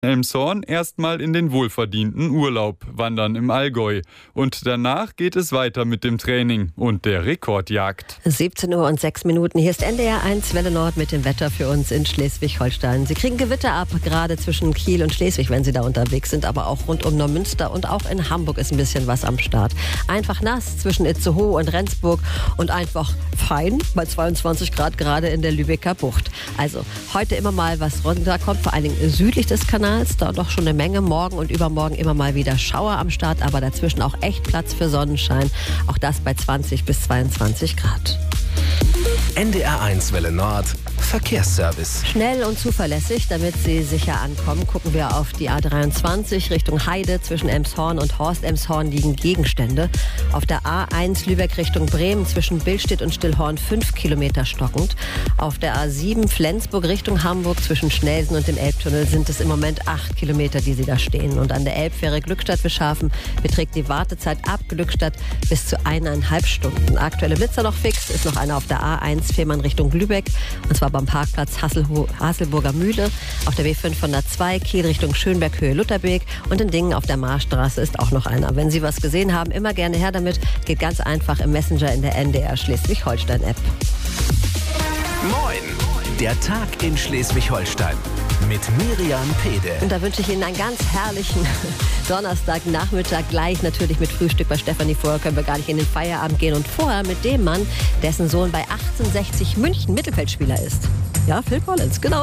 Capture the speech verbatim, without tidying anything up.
Elmshorn erstmal in den wohlverdienten Urlaub, wandern im Allgäu. Und danach geht es weiter mit dem Training und der Rekordjagd. siebzehn Uhr und sechs Minuten. Hier ist N D R eins Welle Nord mit dem Wetter für uns in Schleswig-Holstein. Sie kriegen Gewitter ab, gerade zwischen Kiel und Schleswig, wenn Sie da unterwegs sind, aber auch rund um Neumünster und auch in Hamburg ist ein bisschen was am Start. Einfach nass zwischen Itzehoe und Rendsburg und einfach fein bei zweiundzwanzig Grad gerade in der Lübecker Bucht. Also heute immer mal was runterkommt, vor allen Dingen südlich des Kanals. Da doch schon eine Menge. Morgen und übermorgen immer mal wieder Schauer am Start, aber dazwischen auch echt Platz für Sonnenschein. Auch das bei zwanzig bis zweiundzwanzig Grad. N D R eins Welle Nord Verkehrsservice. Schnell und zuverlässig, damit Sie sicher ankommen, gucken wir auf die A dreiundzwanzig Richtung Heide. Zwischen Elmshorn und Horst-Elmshorn liegen Gegenstände. Auf der A eins Lübeck Richtung Bremen zwischen Billstedt und Stillhorn fünf Kilometer stockend. Auf der A sieben Flensburg Richtung Hamburg zwischen Schnelsen und dem Elbtunnel sind es im Moment acht Kilometer, die Sie da stehen. Und an der Elbfähre Glückstadt-Bischhafen beträgt die Wartezeit ab Glückstadt bis zu eineinhalb Stunden. Aktuelle Blitzer noch fix, ist noch einer auf der A eins Fehmarn Richtung Lübeck, und zwar beim Parkplatz Hasselho- Hasselburger Mühle. Auf der B fünfhundertzwei Kiel Richtung Schönberg-Höhe Lutherbeek und in Dingen auf der Marstraße ist auch noch einer. Wenn Sie was gesehen haben, immer gerne her damit. Geht ganz einfach im Messenger in der N D R Schleswig-Holstein-App. Moin! Der Tag in Schleswig-Holstein mit Miriam Pede. Und da wünsche ich Ihnen einen ganz herrlichen Donnerstagnachmittag. Gleich natürlich mit Frühstück bei Stefanie. Vorher können wir gar nicht in den Feierabend gehen. Und vorher mit dem Mann, dessen Sohn bei achtzehnhundertsechzig München Mittelfeldspieler ist. Ja, Phil Collins, genau.